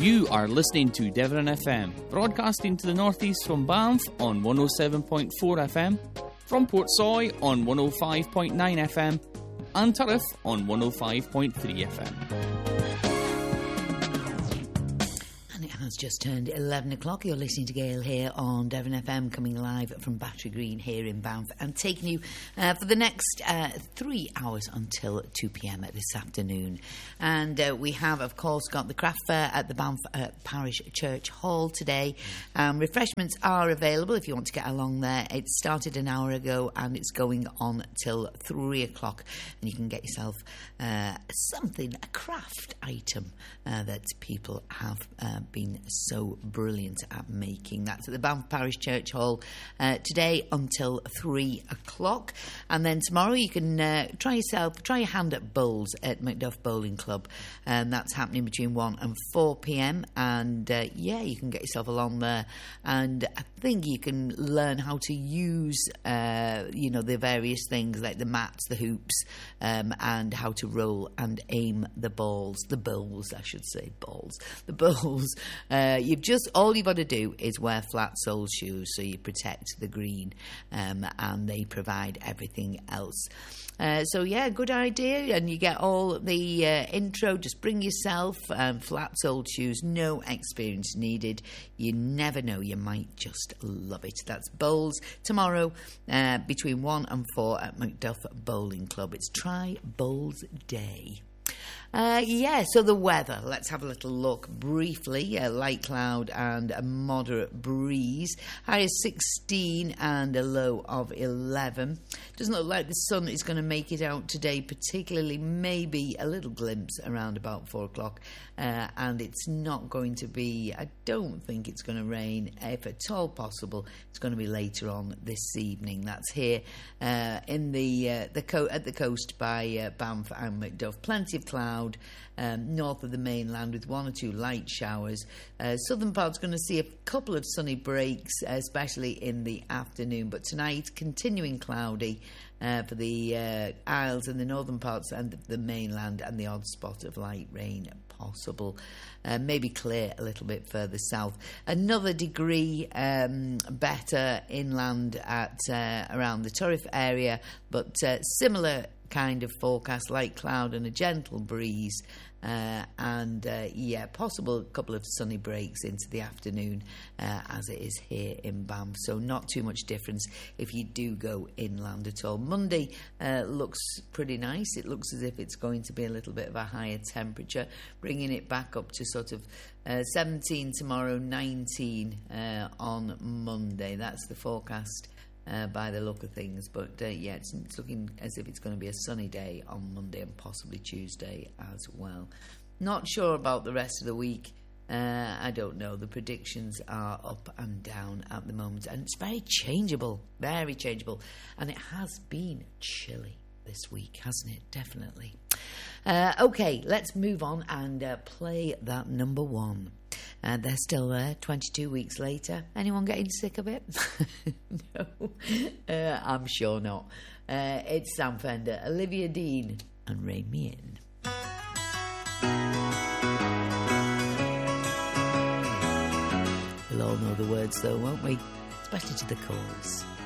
You are listening to Devon FM, broadcasting to the northeast from Banff on 107.4 FM, from Portsoy on 105.9 FM, and Turriff on 105.3 FM. It's just turned 11 o'clock. You're listening to Gail here on Devon FM, coming live from Battery Green here in Banff and taking you for the next 3 hours until 2 p.m. this afternoon. And we have, of course, got the craft fair at the Banff Parish Church Hall today. Refreshments are available if you want to get along there. It started an hour ago and it's going on till 3 o'clock. And you can get yourself something, a craft item that people have been so brilliant at making. That's at the Banff Parish Church Hall today until 3 o'clock. And then tomorrow you can try your hand at bowls at Macduff Bowling Club. That's happening between 1 and 4 p.m. And you can get yourself along there. And I think you can learn how to use the various things like the mats, the hoops, and how to roll and aim the bowls. All you've got to do is wear flat-soled shoes so you protect the green, and they provide everything else. Good idea, and you get all the intro. Just bring yourself flat-soled shoes, no experience needed. You never know, you might just love it. That's bowls tomorrow between 1 and 4 at Macduff Bowling Club. It's Try Bowls Day. So the weather, let's have a little look briefly. Light cloud and a moderate breeze. High is 16 and a low of 11. Doesn't look like the sun is going to make it out today, particularly maybe a little glimpse around about 4 o'clock. And it's not going to be, I don't think it's going to rain. If at all possible, it's going to be later on this evening. That's here in at the coast by Banff and Macduff. Plenty of cloud. North of the mainland with 1 or 2 light showers. Southern part's going to see a couple of sunny breaks, especially in the afternoon, but tonight continuing cloudy for the Isles and the northern parts and the mainland, and the odd spot of light rain possible. Maybe clear a little bit further south. Another degree better inland at around the Turriff area, but similar kind of forecast, light cloud and a gentle breeze, possible a couple of sunny breaks into the afternoon as it is here in Banff, so not too much difference if you do go inland at all. Monday looks pretty nice. It looks as if it's going to be a little bit of a higher temperature, bringing it back up to sort of 17 tomorrow, 19 on Monday. That's the forecast by the look of things, but it's looking as if it's going to be a sunny day on Monday and possibly Tuesday as well. Not sure about the rest of the week. I don't know. The predictions are up and down at the moment, and it's very changeable, and it has been chilly this week, hasn't it? Definitely. Okay, let's move on and play that number one. They're still there 22 weeks later. Anyone getting sick of it? No, I'm sure not. It's Sam Fender, Olivia Dean, and Rein Me In. We'll all know the words though, won't we? Especially to the chorus.